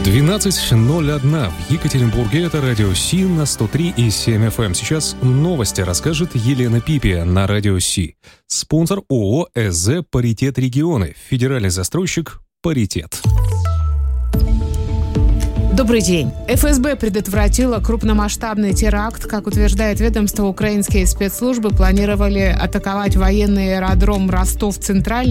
12:01 в Екатеринбурге. Это радио Си на 103,7 FM. Сейчас новости расскажет Елена Пипи на радио Си. Спонсор ООО «СЗ Паритет Регионы». Федеральный застройщик «Паритет». Добрый день. ФСБ предотвратила крупномасштабный теракт. Как утверждает ведомство, украинские спецслужбы планировали атаковать военный аэродром Ростов-Центральный